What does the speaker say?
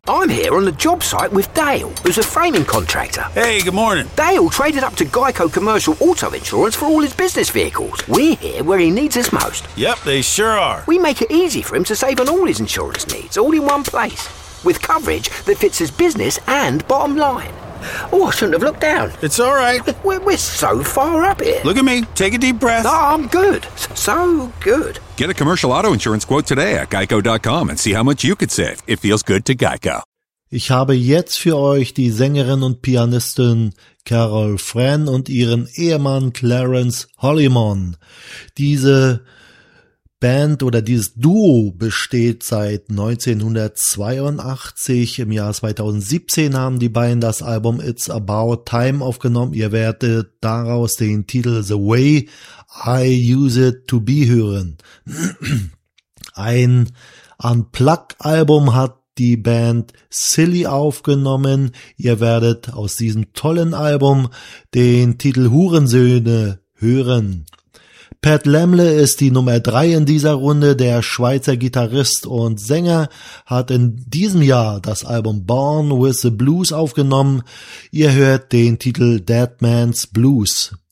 I'm here on the job site with Dale, who's a framing contractor. Hey, good morning. Dale traded up to Geico Commercial Auto Insurance for all his business vehicles. We're here where he needs us most. Yep, they sure are. We make it easy for him to save on all his insurance needs, all in one place, with coverage that fits his business and bottom line. Oh, I shouldn't have looked down. It's all right. We're so far up here. Look at me. Take a deep breath. Oh, I'm good. So good. Get a commercial auto insurance quote today at geico.com and see how much you could save. It feels good to Geico. Ich habe jetzt für euch die Sängerin und Pianistin Carol Fran und ihren Ehemann Clarence Hollimon. Diese Band oder dieses Duo besteht seit 1982. Im Jahr 2017 haben die beiden das Album It's About Time aufgenommen. Ihr werdet daraus den Titel The Way I Use It to Be hören. Ein Unplugged-Album hat die Band Silly aufgenommen. Ihr werdet aus diesem tollen Album den Titel Hurensöhne hören. Pat Lemle ist die Nummer 3 in dieser Runde. Der Schweizer Gitarrist und Sänger hat in diesem Jahr das Album Born with the Blues aufgenommen. Ihr hört den Titel Dead Man's Blues.